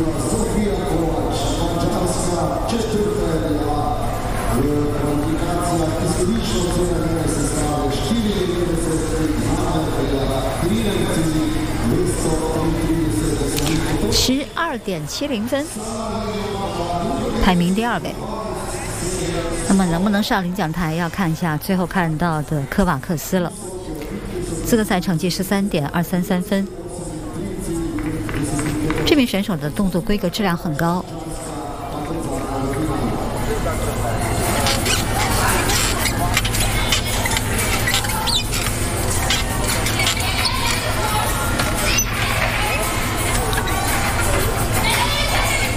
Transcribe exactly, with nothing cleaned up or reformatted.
十二点七零分，排名第二位。那么能不能上领奖台，要看一下最后看到的科瓦克斯了。资格赛成绩十三点二三三分。这名选手的动作规格质量很高，